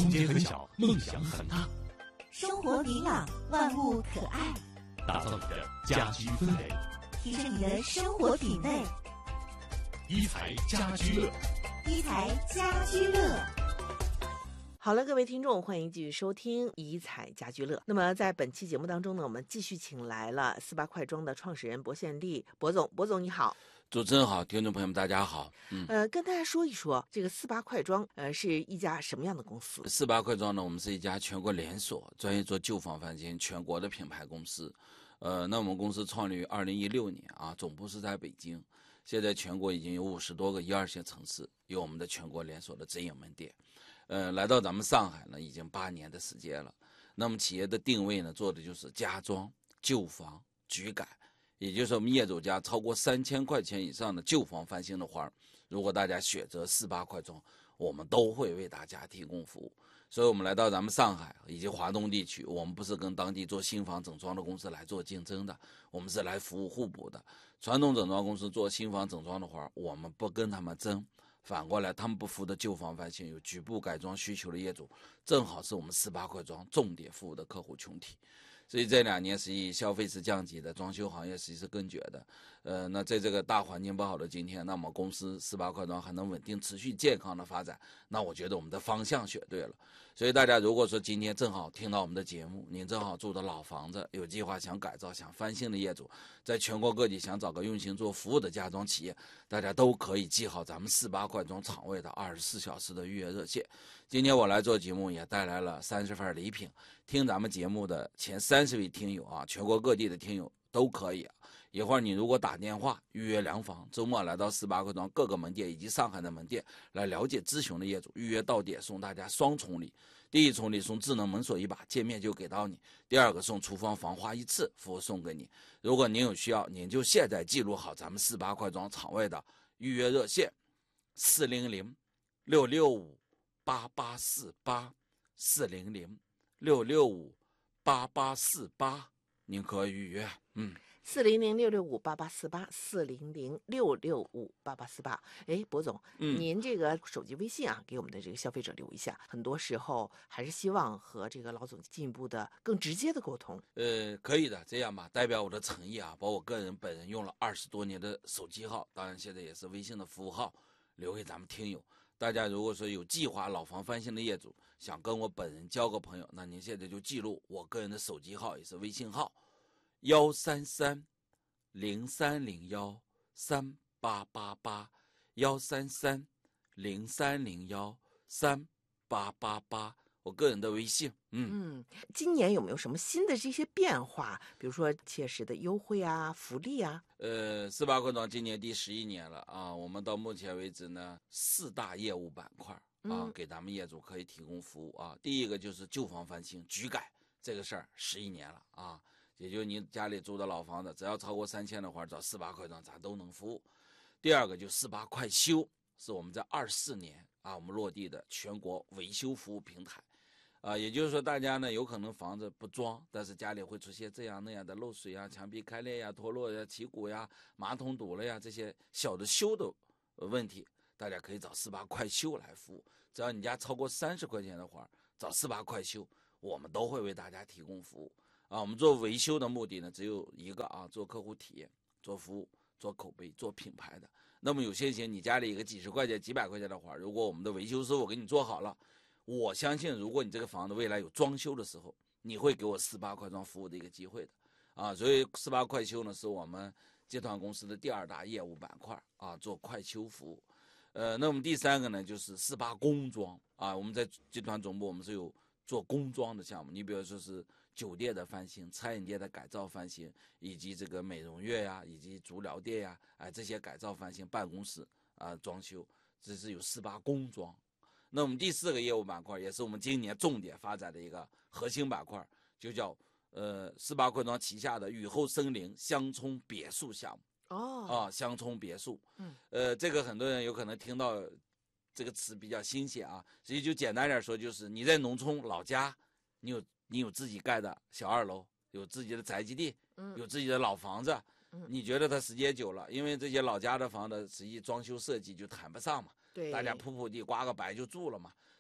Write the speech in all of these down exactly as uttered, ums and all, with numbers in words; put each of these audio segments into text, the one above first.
空间很小，梦想很大。 生活明朗，万物可爱。 打造你的家居氛围， 提升你的生活品味。 一材家居乐， 一材家居乐。 好了，各位听众，欢迎继续收听怡彩家居乐。那么在本期节目当中呢，我们继续请来了四八快装的创始人薄宪利薄总。薄总你好。 主持人好，听众朋友们大家好。 嗯，呃，跟大家说一说这个四八快装，呃，是一家什么样的公司？ 四八快装呢，我们是一家全国连锁，专业做旧房翻新全国的品牌公司。呃，那我们公司创立于二零一六年啊，总部是在北京，现在全国已经有五十多个一二线城市有我们的全国连锁的直营门店。呃，来到咱们上海呢，已经八年的时间了。那么企业的定位呢，做的就是家装、旧房、局改，也就是我们业主家超过三千块钱以上的旧房翻新的花，如果大家选择四八快装，我们都会为大家提供服务。所以我们来到咱们上海以及华东地区，我们不是跟当地做新房整装的公司来做竞争的，我们是来服务互补的。传统整装公司做新房整装的花，我们不跟他们争。反过来，他们不服的旧房翻新有局部改装需求的业主，正好是我们四八快装重点服务的客户群体。所以这两年实际消费是降级的，装修行业实际是更绝的。呃，那在这个大环境不好的今天，那么公司四八快装还能稳定持续健康的发展，那我觉得我们的方向选对了。所以大家如果说今天正好听到我们的节目，您正好住的老房子，有计划想改造想翻新的业主，在全国各地想找个用心做服务的家装企业，大家都可以记好咱们四八快装厂位的二十四小时的预约热线。今天我来做节目也带来了三十份礼品，听咱们节目的前三十位听友啊，全国各地的听友都可以啊。一会儿你如果打电话预约量房，周末来到四八快装各个门店以及上海的门店来了解咨询的业主，预约到点送大家双重礼。第一重礼送智能门锁一把，见面就给到你；第二个送厨房防滑一次，服务送给你。如果您有需要，您就现在记录好咱们四八快装厂位的预约热线四零零六六五八八四八四零零六六五八八四八，您可以预约。嗯。 四零零六六五八八四八，四零零六六五八八四八。哎，薄总，嗯，您这个手机微信啊，给我们的这个消费者留一下。很多时候还是希望和这个老总进一步的、更直接的沟通。 呃，可以的，这样吧，代表我的诚意啊，把我个人本人用了二十多年的手机号，当然现在也是微信的服务号，留给咱们听友。大家如果说有计划老房翻新的业主，想跟我本人交个朋友，那您现在就记录我个人的手机号，也是微信号。幺三三零三零幺三八八八，幺三三零三零幺三八八八，我个人的微信。嗯嗯，今年有没有什么新的这些变化？比如说切实的优惠啊、福利啊？ 呃，四八快装今年第十一年了啊，我们到目前为止呢，四大业务板块啊，嗯、给咱们业主可以提供服务啊。第一个就是旧房翻新、局改这个事儿，十一年了啊。也就是你家里住的老房子，只要超过三千的话，找四八快装咱都能服务。第二个就四八快修，是我们在二四年啊，我们落地的全国维修服务平台。啊，也就是说，大家呢有可能房子不装，但是家里会出现这样那样的漏水啊、墙壁开裂呀、脱落呀、起鼓呀、马桶堵了呀这些小的修的问题，大家可以找四八快修来服务。只要你家超过三十块钱的话，找四八快修，我们都会为大家提供服务。啊，我们做维修的目的呢，只有一个啊，做客户体验、做服务、做口碑、做品牌的。那么有些些你家里一个几十块钱、几百块钱的话，如果我们的维修师傅给你做好了，我相信，如果你这个房子未来有装修的时候，你会给我四八快装服务的一个机会的。啊，所以四八快修呢，是我们集团公司的第二大业务板块啊，做快修服务。呃，那我们第三个呢，就是四八工装啊，我们在集团总部我们是有做工装的项目，你比如说是酒店的翻新、餐饮店的改造翻新，以及这个美容院呀，以及足疗店呀，哎、呃、这些改造翻新、办公室啊、呃、装修，这是有四八工装。那我们第四个业务板块，也是我们今年重点发展的一个核心板块，就叫呃四八快装旗下的雨后森林乡村别墅项目。 哦， 啊，乡村别墅， 嗯， 呃，这个很多人有可能听到这个词比较新鲜啊，所以就简单点说，就是你在农村老家，你有你有自己盖的小二楼，有自己的宅基地， 嗯， 有自己的老房子， 嗯， 你觉得它时间久了，因为这些老家的房子实际装修设计就谈不上嘛， 对， 大家铺铺地刮个白就住了嘛。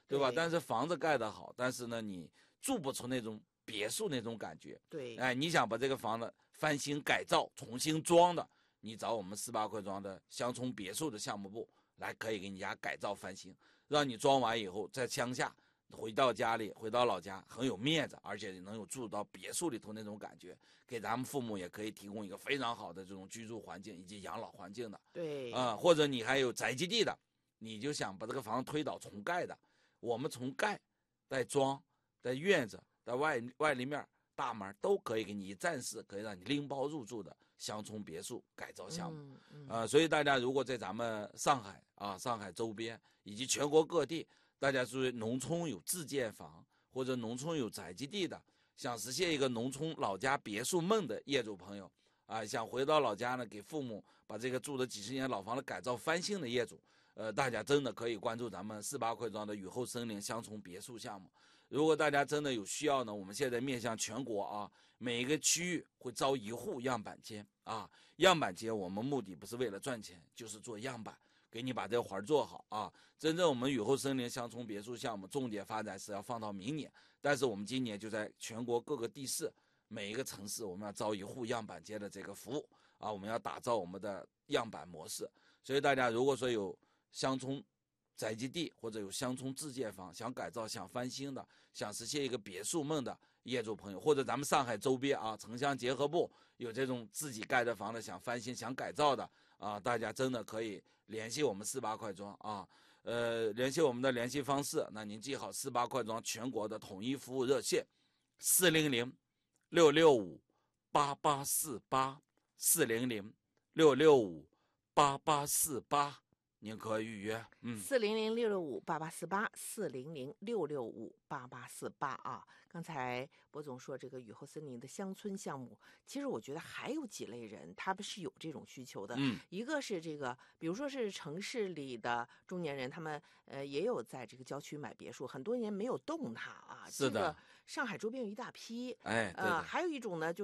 对吧？ 对但是房子盖得好，但是呢，你住不出那种别墅那种感觉。 对， 哎，你想把这个房子翻新改造、重新装的，你找我们四八块庄的乡村别墅的项目部来，可以给你家改造翻新，让你装完以后在乡下回到家里，回到老家很有面子，而且能有住到别墅里头那种感觉，给咱们父母也可以提供一个非常好的这种居住环境以及养老环境的。 对， 啊、或者你还有宅基地的，你就想把这个房子推倒重盖的，我们从盖、带装、带院子、带外外立面、大门都可以给你一站式，可以让你拎包入住的乡村别墅改造项目。 嗯嗯呃，所以大家如果在咱们上海啊、上海周边以及全国各地，大家属于农村有自建房或者农村有宅基地的，想实现一个农村老家别墅梦的业主朋友啊，想回到老家呢，给父母把这个住了几十年老房子改造翻新的业主，呃，大家真的可以关注咱们四八块庄的雨后森林乡村别墅项目。如果大家真的有需要呢，我们现在面向全国啊，每一个区域会招一户样板间啊。样板间我们目的不是为了赚钱，就是做样板，给你把这个活儿做好啊。真正我们雨后森林乡村别墅项目重点发展是要放到明年，但是我们今年就在全国各个地市每一个城市，我们要招一户样板间的这个服务啊，我们要打造我们的样板模式。所以大家如果说有乡村宅基地或者有乡村自建房想改造、想翻新的，想实现一个别墅梦的业主朋友，或者咱们上海周边啊城乡结合部有这种自己盖的房子想翻新、想改造的啊，大家真的可以联系我们四八块庄啊。呃，联系我们的联系方式，那您记好四八块庄全国的统一服务热线：四零零六六五八八四八，四零零六六五八八四八，您可以预约。嗯， 四零零六六五八八四八，四零零六六五八八四八啊。刚才博总说这个雨后森林的乡村项目，其实我觉得还有几类人，他们是有这种需求的。 嗯， 一个是这个，比如说是城市里的中年人，他们呃也有在这个郊区买别墅，很多年没有动它啊。 是的这个上海周边有一大批。 哎，对呃， 的。 还有一种呢，就